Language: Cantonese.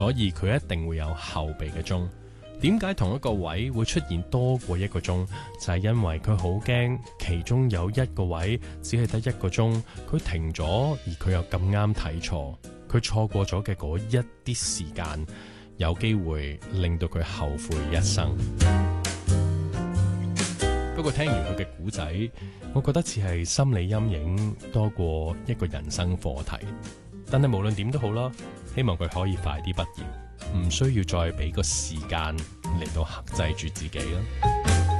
所以佢一定會有後備嘅鐘。點解同一個位會出現多過一個鐘？就係因為佢好驚其中有一個位只係得一個鐘，佢停咗，而佢又咁啱睇錯，佢錯過咗嘅嗰一啲時間，有機會令到佢後悔一生。不過聽完佢嘅故仔，我覺得似係心理陰影多過一個人生課題。但係無論點都好啦，希望佢可以快啲畢業，唔需要再俾個時間嚟到克制住自己啦。